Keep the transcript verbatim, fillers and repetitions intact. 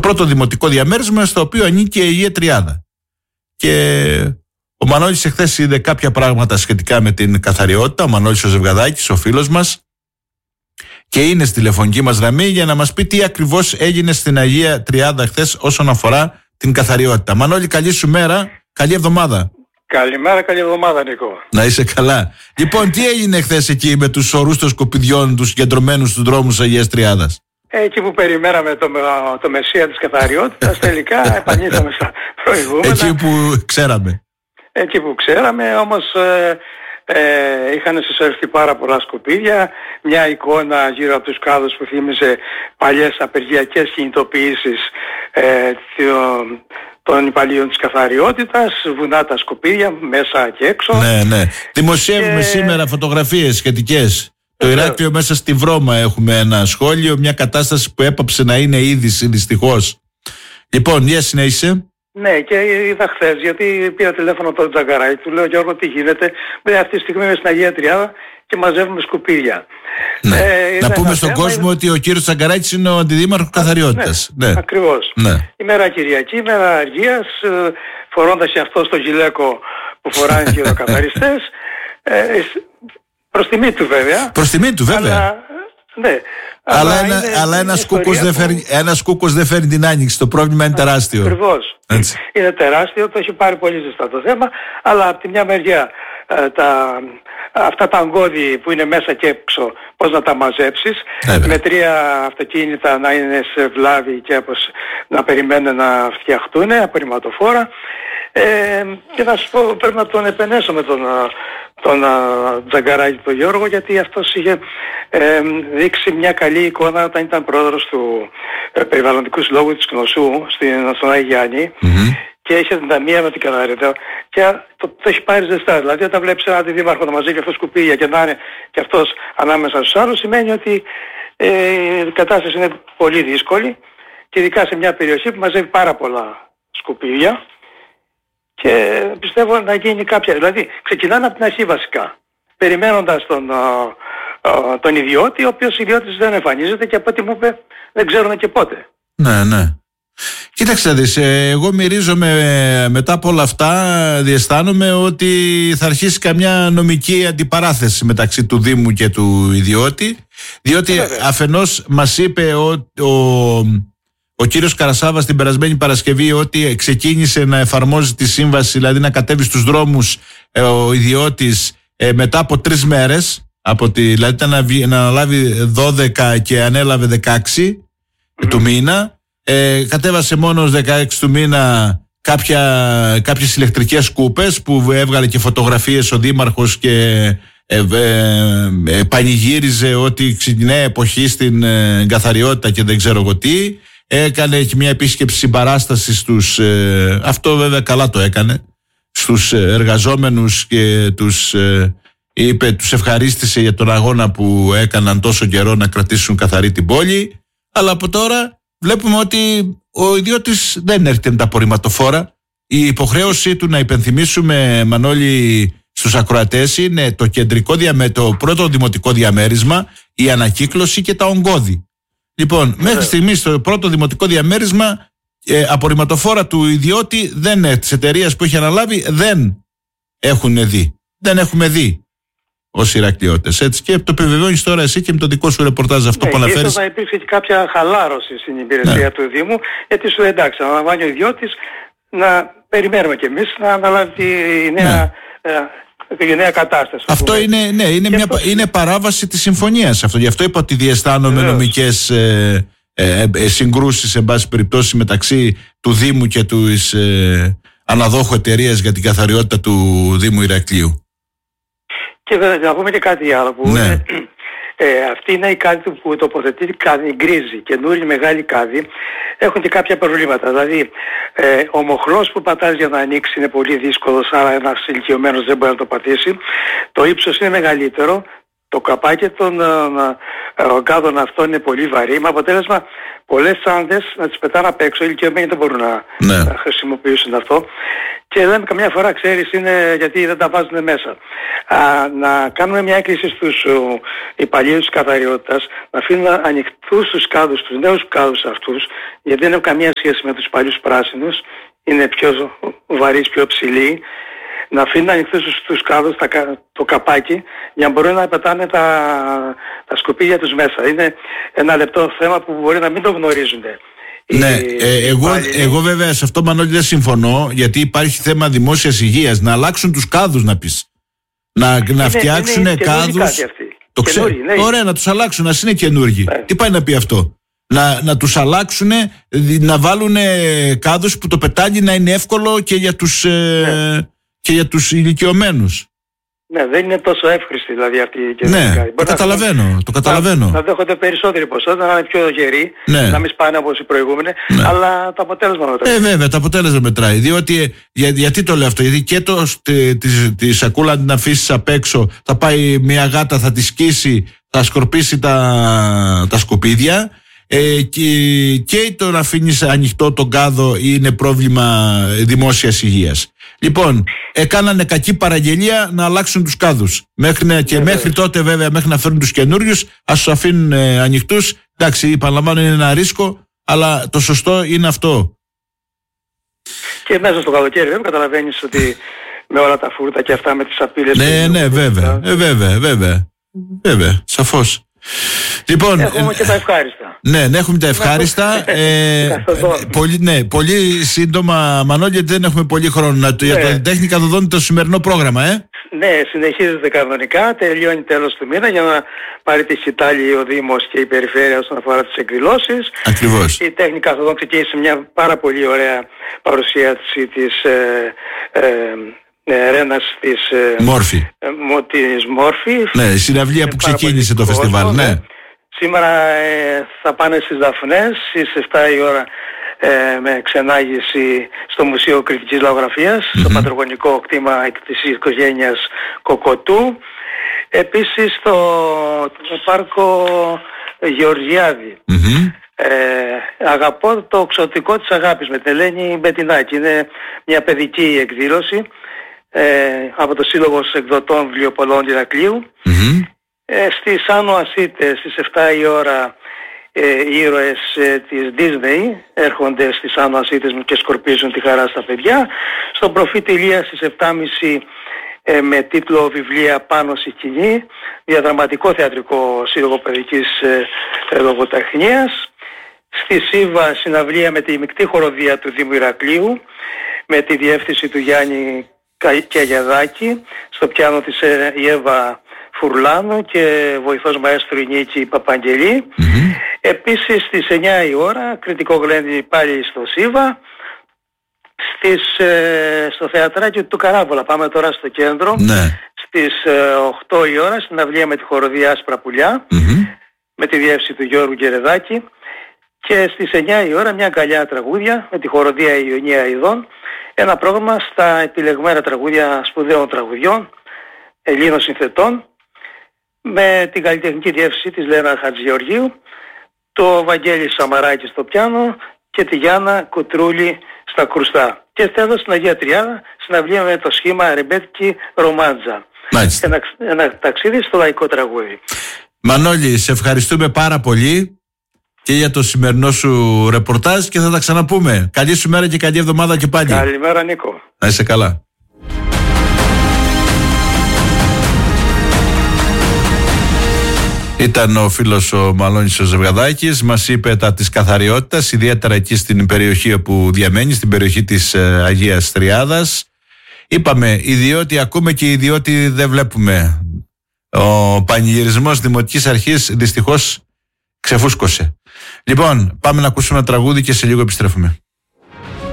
πρώτο δημοτικό διαμέρισμα στο οποίο ανήκει η Αιγαία Τριάδα. Και ο Μανώλης εχθές είδε κάποια πράγματα σχετικά με την καθαριότητα, ο Μανώλης ο Ζευγαδάκης, ο φίλος μας, και είναι στη τηλεφωνική μας γραμμή για να μας πει τι ακριβώς έγινε στην Αιγαία Τριάδα χθες όσον αφορά την καθαριότητα. Μανώλη, καλή σου μέρα, καλή εβδομάδα. Καλημέρα, καλή εβδομάδα, Νίκο. Να είσαι καλά. Λοιπόν, τι έγινε χθες εκεί με τους ορούς των σκουπιδιών, τους συγκεντρωμένους στους δρόμους της Αιγαίας Τριάδας? Εκεί που περιμέναμε το, το μεσία της καθαριότητας, τελικά επανήλθαμε στα προηγούμενα. Εκεί που ξέραμε. Εκεί που ξέραμε, όμως ε, ε, είχαν συσσωρευτεί πάρα πολλά σκουπίδια. Μια εικόνα γύρω από τους κάδους που θύμιζε παλιές απεργιακές κινητοποιήσεις ε, των υπαλλήλων της καθαριότητας, βουνά τα σκουπίδια μέσα και έξω. Ναι, ναι. Δημοσιεύουμε και... σήμερα φωτογραφίες σχετικές. Το Ηράκλειο μέσα στη Βρώμα έχουμε ένα σχόλιο, μια κατάσταση που έπαψε να είναι είδηση δυστυχώς. Λοιπόν, για συνέχισε. Ναι, και είδα χθες, γιατί πήρα τηλέφωνο τον Τζαγκαράη, του λέω Γιώργο τι γίνεται, με αυτή τη στιγμή είμαι στην Αιγαία Τριάδα και μαζεύουμε σκουπίδια. Ναι. Ε, να πούμε στον κόσμο είδα... ότι ο κύριος Τζαγκαράης είναι ο αντιδήμαρχος καθαριότητας. Ναι, ναι. Ακριβώς. Ναι. Ημέρα Κυριακή, ημέρα αργίας, φορώντας και αυτό στο γυλαίκο που φοράνε και οι καθαριστές. Ε, προς τιμή του βέβαια. Προς τιμή του βέβαια. Αλλά, ναι. Αλλά, αλλά, ένα, είναι, αλλά ένας, κούκος που... δεν φέρνει, ένας κούκος δεν φέρνει την άνοιξη. Το πρόβλημα είναι τεράστιο. Ακριβώς. Είναι τεράστιο, το έχει πάρει πολύ ζεστά το θέμα. Αλλά από τη μια μεριά ε, τα, αυτά τα αγκώδη που είναι μέσα και έξω, πώς να τα μαζέψεις. Έβαια. Με τρία αυτοκίνητα να είναι σε βλάβη και όπως να περιμένουν να φτιαχτούν, απορριμματοφόρα. Ε, και να σου πω, πρέπει να τον επενέσω με τον, τον Τζαγκαράη τον Γιώργο, γιατί αυτός είχε ε, δείξει μια καλή εικόνα όταν ήταν πρόεδρος του ε, Περιβαλλοντικού Συλλόγου της Κνωσού στον Άγιο Γιάννη mm-hmm. και είχε την ταμεία με την καθαριότητα και το, το έχει πάρει ζεστά. Δηλαδή όταν βλέπεις έναν αντιδήμαρχο να μαζεύει αυτό σκουπίδια και να είναι και αυτός ανάμεσα στους άλλους, σημαίνει ότι ε, η κατάσταση είναι πολύ δύσκολη και ειδικά σε μια περιοχή που μαζεύει πάρα πολλά σκουπίδια. Και πιστεύω να γίνει κάποια, δηλαδή ξεκινάνε από την αρχή βασικά, περιμένοντας τον, α, α, τον ιδιώτη, ο οποίος ιδιώτης δεν εμφανίζεται και από ό,τι μου είπε δεν ξέρουν και πότε. Ναι, ναι. Κοίταξε δεις, εγώ μυρίζομαι μετά από όλα αυτά, διαισθάνομαι ότι θα αρχίσει καμιά νομική αντιπαράθεση μεταξύ του Δήμου και του ιδιώτη, διότι ε, αφενός μας είπε ο... ο Ο κύριος Καρασάβας την περασμένη Παρασκευή ότι ξεκίνησε να εφαρμόζει τη σύμβαση, δηλαδή να κατέβει στους δρόμους ε, ο ιδιώτης ε, μετά από τρεις μέρες, από τη, δηλαδή ήταν να, να αναλάβει δώδεκα και ανέλαβε δεκαέξι mm-hmm. του μήνα. Ε, κατέβασε μόνο δεκαέξι του μήνα κάποια, κάποιες ηλεκτρικές σκούπες που έβγαλε και φωτογραφίες ο δήμαρχος και ε, ε, ε, πανηγύριζε ότι ξεκινάει εποχή στην ε, καθαριότητα και δεν ξέρω εγώ τι. Έκανε και μια επίσκεψη συμπαράσταση στους, ε, αυτό βέβαια καλά το έκανε, στους εργαζόμενους και τους, ε, είπε, τους ευχαρίστησε για τον αγώνα που έκαναν τόσο καιρό να κρατήσουν καθαρή την πόλη, αλλά από τώρα βλέπουμε ότι ο ιδιώτης δεν έρχεται με τα απορριμματοφόρα. Η υποχρέωσή του, να υπενθυμίσουμε Μανώλη στους ακροατές, είναι το κεντρικό διαμέ, το πρώτο δημοτικό διαμέρισμα, η ανακύκλωση και τα ογκώδη. Λοιπόν, μέχρι στιγμής το πρώτο δημοτικό διαμέρισμα ε, απορριμματοφόρα του ιδιώτη, δεν, της εταιρείας που έχει αναλάβει, δεν έχουν δει. Δεν έχουμε δει ως Ηρακλειώτες. Έτσι, και το επιβεβαιώνεις τώρα εσύ και με το δικό σου ρεπορτάζ αυτό ναι, που αναφέρεις. Ίσως να υπήρξε και κάποια χαλάρωση στην υπηρεσία ναι. του Δήμου, γιατί σου εντάξει, να αναλαμβάνει ο ιδιώτης, να περιμένουμε κι εμείς να αναλάβει τη νέα... Ναι. Ε, η νέα κατάσταση. Αυτό είναι, ναι, είναι, μια, αυτό... είναι παράβαση της συμφωνίας αυτό. Γι' αυτό είπα ότι διαισθάνομαι νομικές ε, ε, ε, συγκρούσεις, εν πάση περιπτώσει, μεταξύ του Δήμου και του ε, αναδόχου εταιρείας για την καθαριότητα του Δήμου Ηρακλείου. Και βέβαια να πούμε και κάτι άλλο που ναι. είναι, ε, αυτή είναι η κάδη που τοποθετεί κάδη, γκρίζη, καινούργια μεγάλη κάδη, έχουν και κάποια προβλήματα. Δηλαδή ε, ο μοχλός που πατάς για να ανοίξει είναι πολύ δύσκολος, άρα ένας ηλικιωμένος δεν μπορεί να το πατήσει. Το ύψος είναι μεγαλύτερο, το καπάκι των ε, κάδων αυτών είναι πολύ βαρύ, με αποτέλεσμα πολλές άνδες να τις πετάνε απ' έξω, οι ηλικιωμένοι δεν μπορούν να, ναι. να χρησιμοποιήσουν αυτό. Και λέμε καμιά φορά, ξέρεις, είναι γιατί δεν τα βάζουν μέσα. Α, να κάνουμε μια έκκληση στους υπαλλήλους της καθαριότητας, να αφήνουν ανοιχτούς τους κάδους, τους νέους κάδους αυτούς, γιατί δεν έχουν καμία σχέση με τους παλιούς πράσινους, είναι πιο βαρύς, πιο ψηλοί. Να αφήνουν ανοιχτούς τους, τους κάδους, τα, το καπάκι, για να μπορούν να πετάνε τα, τα σκουπίδια τους μέσα. Είναι ένα λεπτό θέμα που μπορεί να μην το γνωρίζουν. Ναι, ε, εγώ, εγώ βέβαια σε αυτό, Μανώλη, δεν συμφωνώ, γιατί υπάρχει θέμα δημόσιας υγείας. Να αλλάξουν τους κάδους, να πεις. Να, είναι, να φτιάξουν είναι, κάδους. Το ξέρω. Ναι. Ωραία, να τους αλλάξουν, να είναι καινούργοι. Ναι. Τι πάει να πει αυτό? Να, να τους αλλάξουν, να βάλουν κάδους που το πετάλι να είναι εύκολο και για τους, ναι. ε, και για τους ηλικιωμένους. Ναι, δεν είναι τόσο εύχρηστη δηλαδή αυτή η κοινωνική. Ναι, το καταλαβαίνω, να, το καταλαβαίνω. Να, να δέχονται περισσότερη ποσότητα, να είναι πιο γεροί, ναι. να μην σπάνε όπως οι προηγούμενοι, ναι. αλλά το αποτέλεσμα μετράει. Ε, βέβαια, το αποτέλεσμα μετράει. Διότι, για, γιατί το λέω αυτό, γιατί και το, τη, τη, τη σακούλα αν την αφήσεις απ' έξω, θα πάει μια γάτα, θα τη σκίσει, θα σκορπίσει τα, τα σκουπίδια. Ε, και, και το να αφήνεις ανοιχτό τον κάδο είναι πρόβλημα δημόσιας υγείας. Λοιπόν, έκανανε κακή παραγγελία να αλλάξουν τους κάδους. Μέχρι, και μέχρι βέβαια. τότε βέβαια, μέχρι να φέρουν τους καινούριους, ας τους αφήνουν ε, ανοιχτούς. Εντάξει, επαναλαμβάνω, είναι ένα ρίσκο, αλλά το σωστό είναι αυτό. Και μέσα στο καλοκαίρι βέβαια καταλαβαίνεις ότι με όλα τα φούρτα και αυτά, με τις απειλές. Ναι, ναι, βέβαια, ε, βέβαια, βέβαια, βέβαια, σαφώς. Λοιπόν, έχουμε και τα ευχάριστα. Ναι, ναι, έχουμε τα ευχάριστα. ε, πολύ, ναι, πολύ σύντομα, Μανώλη, γιατί δεν έχουμε πολύ χρόνο. Ναι. Για το τέχνη καθοδόν το σημερινό πρόγραμμα, ε. Ναι, συνεχίζεται κανονικά, τελειώνει τέλος του μήνα για να πάρει τη σκητάλη ο Δήμος και η Περιφέρεια όσον αφορά τις εκδηλώσεις. Ακριβώς. Η τέχνη καθοδόν ξεκίνησε μια πάρα πολύ ωραία παρουσίαση της ε, ε, ε, Ρένας της Μόρφη. Ε, της Μόρφη. Ναι, η συναυλία που ξεκίνησε το κόσμο, φεστιβάλ, ναι. Σήμερα ε, θα πάνε στις Δαφνές στις εφτά η ώρα ε, με ξενάγηση στο Μουσείο Κριτικής Λαογραφίας, mm-hmm. στο πατρογονικό κτήμα της οικογένειας Κοκοτού. Επίσης στο, στο πάρκο Γεωργιάδη. Mm-hmm. Ε, αγαπώ το Ξωτικό της Αγάπης με την Ελένη Μπετινάκη. Είναι μια παιδική εκδήλωση ε, από το Σύλλογο Εκδοτών Βιβλιοπωλών Ηρακλείου. Mm-hmm. Ε, στις Άνω Ασίτες στις εφτά η ώρα ε, οι ήρωες ε, της Disney έρχονται στις Άνω Ασίτες και σκορπίζουν τη χαρά στα παιδιά. Στον Προφήτη Ηλία στις εφτά και μισή ε, με τίτλο «Βιβλία πάνω στη σκηνή», διαδραματικό θεατρικό σύλλογο παιδικής ε, λογοτεχνίας. Στη Σίβα συναυλία με τη μεικτή χοροδία του Δήμου Ηρακλείου με τη διεύθυνση του Γιάννη Καγιαδάκη, στο πιάνο της ε, η Εύα Φουρλάνου και βοηθός μαέστρου η Νίκη Παπαγγελή. Mm-hmm. Επίσης στις εννιά η ώρα κριτικό γλέντι πάλι στο Σίβα. Στις, ε, στο θεατράκι του Καράβολα, πάμε τώρα στο κέντρο. Ναι. Στις ε, οκτώ η ώρα συναυλία με τη χοροδία Άσπρα Πουλιά, mm-hmm. με τη διεύθυνση του Γιώργου Γκερεδάκη. Και στις εννιά η ώρα μια αγκαλιά τραγούδια με τη χοροδία Ιωνία Ιδών. Ένα πρόγραμμα στα επιλεγμένα τραγούδια σπουδαίων τραγουδιών Ελλήνων συνθετών, με την καλλιτεχνική διεύθυνση της Λένα Χατζηγεωργίου, το Βαγγέλη Σαμαράκη στο πιάνο και τη Γιάννα Κουτρούλη στα κρουστά. Και τέλος στην Αγία Τριάδα συναυλία με το σχήμα Ρεμπέτικη Ρομάντζα. Ένα, ένα ταξίδι στο λαϊκό τραγούδι. Μανώλη, σε ευχαριστούμε πάρα πολύ και για το σημερινό σου ρεπορτάζ και θα τα ξαναπούμε. Καλή σου μέρα και καλή εβδομάδα και πάλι. Καλημέρα, Νίκο. Να είσαι καλά. Ήταν ο φίλος ο Μαλώνης ο Ζευγαδάκης, μας είπε τα της καθαριότητας, ιδιαίτερα εκεί στην περιοχή όπου διαμένει, στην περιοχή της ε, Αγίας Τριάδας. Είπαμε, ιδιότι ακούμε και ιδιότι δεν βλέπουμε. Ο πανηγυρισμός Δημοτικής Αρχής δυστυχώς ξεφούσκωσε. Λοιπόν, πάμε να ακούσουμε ένα τραγούδι και σε λίγο επιστρέφουμε.